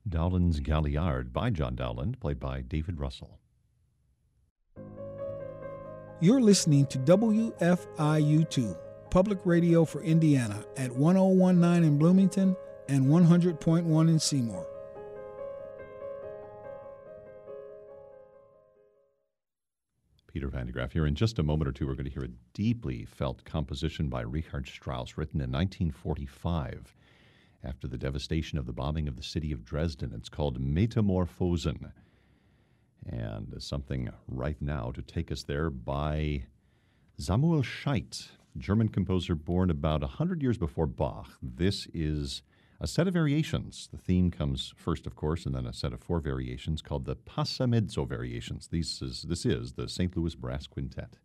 Dowland's Galliard by John Dowland, played by David Russell. You're listening to WFIU2, Public Radio for Indiana, at 1019 in Bloomington and 100.1 in Seymour. Peter Van de Graaff here. In just a moment or two, we're going to hear a deeply felt composition by Richard Strauss, written in 1945 after the devastation of the bombing of the city of Dresden. It's called Metamorphosen. And something right now to take us there by Samuel Scheidt, German composer born about 100 years before Bach. This is a set of variations. The theme comes first, of course, and then a set of 4 variations called the Passamezzo variations. This is the St. Louis Brass Quintet.